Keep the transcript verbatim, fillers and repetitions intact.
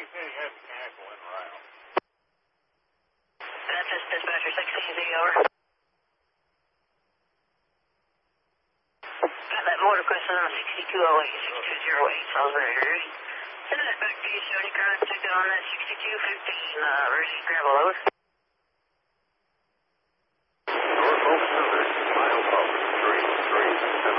That's just dispatcher sixteen Z, over. Got that motor question on sixty-two oh eight, sixty-two oh eight, sounds very ready. Send that back to you, seventy car, check it on that sixty-two fifteen, uh, ready to grab a load.